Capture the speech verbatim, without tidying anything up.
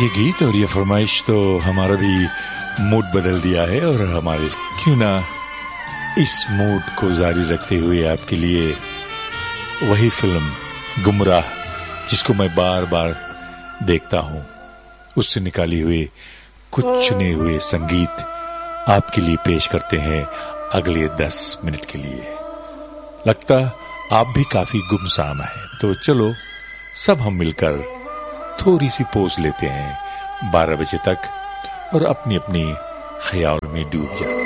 ये गीत और ये फरमाइश तो हमारा भी मूड बदल दिया है और हमारे क्यों ना इस मूड को जारी रखते हुए आपके लिए वही फिल्म गुमराह, जिसको मैं बार बार देखता हूं, उससे निकाली हुई कुछ चुने हुए संगीत आपके लिए पेश करते हैं अगले दस मिनट के लिए। लगता आप भी काफी गुमसाम हैं, तो चलो सब हम मिलकर थोड़ी सी पोज लेते हैं बारह बजे तक और अपनी अपनी ख्याल में डूब जाते हैं।